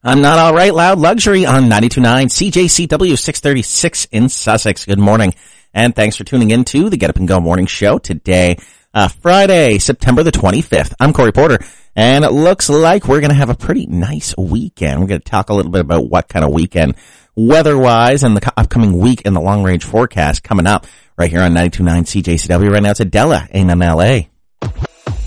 I'm not all right. Loud Luxury on 92.9 CJCW 636 in Sussex. Good morning, and thanks for tuning in to the Get Up and Go Morning Show today, Friday, September the 25th. I'm Corey Porter, and it looks like we're going to have a pretty nice weekend. We're going to talk a little bit about what kind of weekend weather-wise and the upcoming week in the long-range forecast coming up right here on 92.9 CJCW. Right now it's Adela in LA.